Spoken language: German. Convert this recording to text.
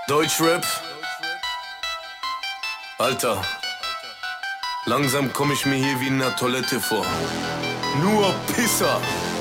Deutschrap? Alter, langsam komm ich mir hier wie in einer Toilette vor. Nur Pisser.